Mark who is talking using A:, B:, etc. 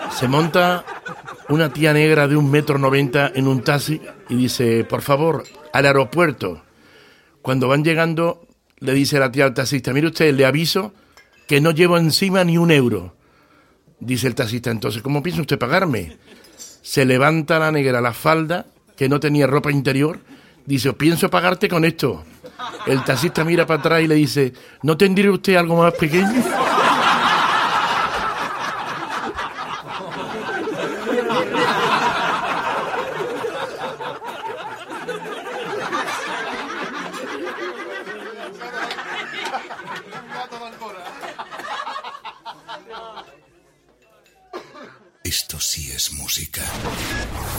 A: Se monta una tía negra de 1,90 m en un taxi y dice, por favor, al aeropuerto. Cuando van llegando, le dice la tía al taxista, mire usted, le aviso que no llevo encima ni €1. Dice el taxista, entonces, ¿cómo piensa usted pagarme? Se levanta la negra la falda, que no tenía ropa interior, dice, pienso pagarte con esto. El taxista mira para atrás y le dice, ¿no tendría usted algo más pequeño?
B: Esto sí es música.